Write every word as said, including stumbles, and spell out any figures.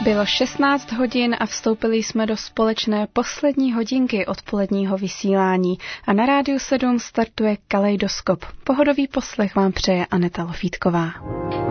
Bylo šestnáct hodin a vstoupili jsme do společné poslední hodinky odpoledního vysílání a na Rádiu sedm startuje Kaleidoskop. Pohodový poslech vám přeje Aneta Lofítková.